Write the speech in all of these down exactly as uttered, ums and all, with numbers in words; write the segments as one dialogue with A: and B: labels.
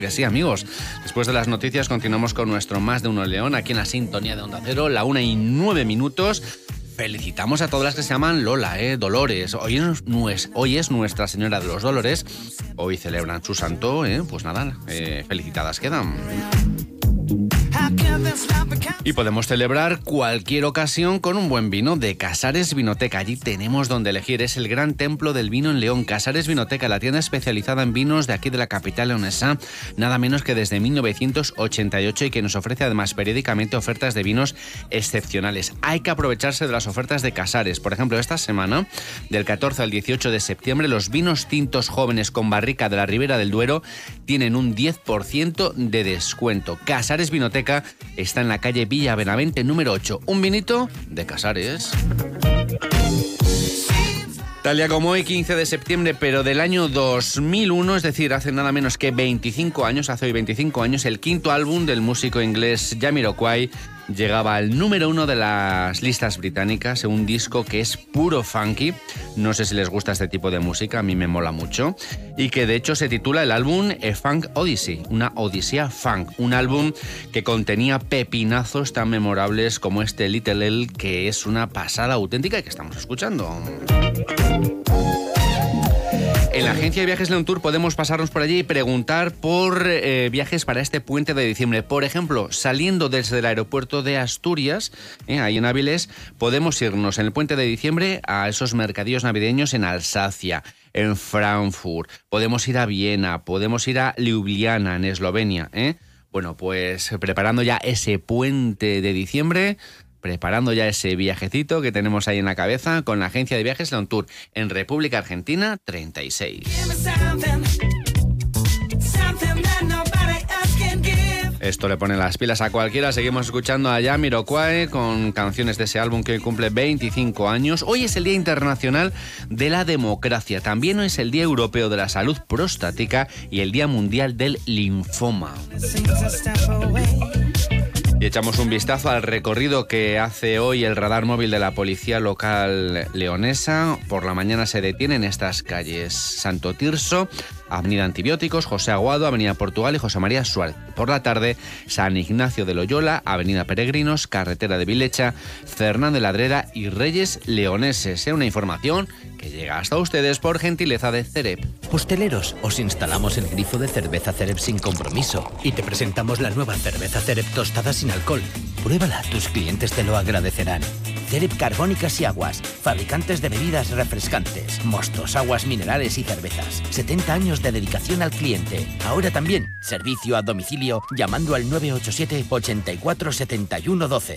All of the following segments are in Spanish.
A: Que sí, amigos. Después de las noticias continuamos con nuestro Más de Uno León aquí en la sintonía de Onda Cero, la una y nueve minutos. Felicitamos a todas las que se llaman Lola, ¿eh? Dolores. Hoy es, hoy es Nuestra Señora de los Dolores. Hoy celebran su santo, ¿eh? Pues nada, eh, felicitadas quedan. Y podemos celebrar cualquier ocasión con un buen vino de Casares Vinoteca. Allí tenemos donde elegir. Es el gran templo del vino en León. Casares Vinoteca, la tienda especializada en vinos de aquí de la capital leonesa, nada menos que desde mil novecientos ochenta y ocho, y que nos ofrece además periódicamente ofertas de vinos excepcionales. Hay que aprovecharse de las ofertas de Casares. Por ejemplo, esta semana, del catorce al dieciocho de septiembre, los vinos tintos jóvenes con barrica de la Ribera del Duero tienen un diez por ciento de descuento. Casares Vinoteca está en la calle Villa Benavente número ocho. Un vinito de Casares. Tal día como hoy, quince de septiembre, pero del año dos mil uno, es decir, hace nada menos que veinticinco años, hace hoy veinticinco años, el quinto álbum del músico inglés Jamiroquai llegaba al número uno de las listas británicas, un disco que es puro funky. No sé si les gusta este tipo de música, a mí me mola mucho. Y que de hecho se titula el álbum A Funk Odyssey, una odisea funk. Un álbum que contenía pepinazos tan memorables como este Little L, que es una pasada auténtica y que estamos escuchando. En la agencia de viajes León Tour podemos pasarnos por allí y preguntar por eh, viajes para este puente de diciembre. Por ejemplo, saliendo desde el aeropuerto de Asturias, eh, ahí en Áviles, podemos irnos en el puente de diciembre a esos mercadillos navideños en Alsacia, en Frankfurt. Podemos ir a Viena, podemos ir a Ljubljana, en Eslovenia. ¿eh? Bueno, pues preparando ya ese puente de diciembre, preparando ya ese viajecito que tenemos ahí en la cabeza con la agencia de viajes León Tour en República Argentina treinta y seis. Esto le pone las pilas a cualquiera. Seguimos escuchando a Jamiroquai con canciones de ese álbum que hoy cumple veinticinco años. Hoy es el Día Internacional de la Democracia. También hoy es el Día Europeo de la Salud Prostática y el Día Mundial del Linfoma. Y echamos un vistazo al recorrido que hace hoy el radar móvil de la policía local leonesa. Por la mañana se detiene en estas calles: Santo Tirso, Avenida Antibióticos, José Aguado, Avenida Portugal y José María Suárez. Por la tarde, San Ignacio de Loyola, Avenida Peregrinos, Carretera de Vilecha, Fernán de Ladrera y Reyes Leoneses. Es una información que llega hasta ustedes por gentileza de Cerep.
B: Hosteleros, os instalamos el grifo de cerveza Cerep sin compromiso y te presentamos la nueva cerveza Cerep tostada sin alcohol. Pruébala, tus clientes te lo agradecerán. Cerep Carbónicas y Aguas, fabricantes de bebidas refrescantes, mostos, aguas minerales y cervezas. setenta años de dedicación al cliente. Ahora también servicio a domicilio llamando al nueve ocho siete, ochenta y cuatro, setenta y uno, doce.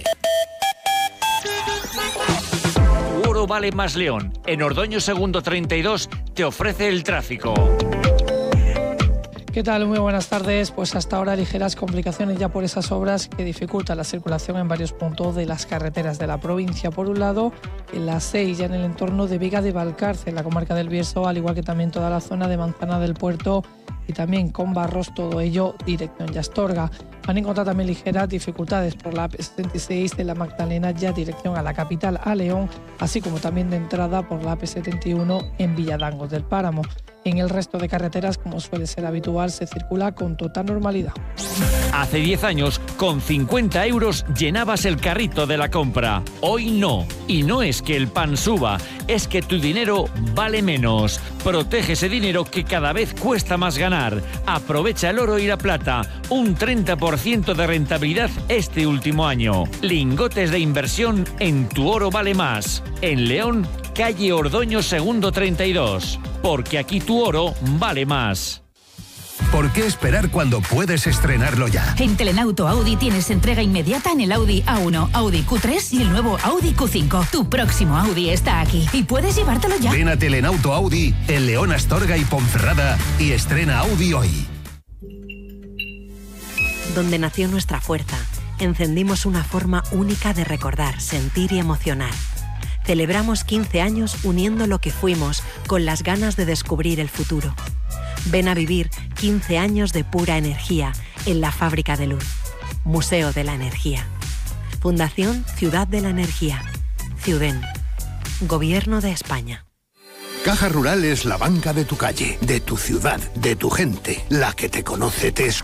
C: Tu oro vale más León. En Ordoño Segundo treinta y dos te ofrece el tráfico.
D: ¿Qué tal? Muy buenas tardes. Pues hasta ahora ligeras complicaciones ya por esas obras que dificultan la circulación en varios puntos de las carreteras de la provincia. Por un lado, en la seis, ya en el entorno de Vega de Valcarce, en la comarca del Bierzo, al igual que también toda la zona de Manzana del Puerto y también con Barros, todo ello directo en Astorga. Van a encontrar también ligeras dificultades por la A P setenta y seis de la Magdalena, ya dirección a la capital, a León, así como también de entrada por la A P setenta y uno en Villadangos del Páramo. En el resto de carreteras, como suele ser habitual, se circula con total normalidad.
C: Hace diez años, con cincuenta euros llenabas el carrito de la compra. Hoy no. Y no es que el pan suba, es que tu dinero vale menos. Protege ese dinero que cada vez cuesta más ganar. Aprovecha el oro y la plata. Un treinta por ciento de rentabilidad este último año. Lingotes de inversión en Tu Oro Vale Más. En León, calle Ordoño Segundo treinta y dos. Porque aquí tu oro vale más.
E: ¿Por qué esperar cuando puedes estrenarlo ya?
F: En Telenauto Audi tienes entrega inmediata en el Audi A uno, Audi Q tres y el nuevo Audi Q cinco. Tu próximo Audi está aquí y puedes llevártelo ya.
E: Ven a Telenauto Audi en León, Astorga y Ponferrada y estrena Audi hoy.
G: Donde nació nuestra fuerza, encendimos una forma única de recordar, sentir y emocionar. Celebramos quince años uniendo lo que fuimos con las ganas de descubrir el futuro. Ven a vivir quince años de pura energía en la Fábrica de Luz. Museo de la Energía. Fundación Ciudad de la Energía. Ciuden. Gobierno de España.
E: Caja Rural es la banca de tu calle, de tu ciudad, de tu gente, la que te conoce, te escucha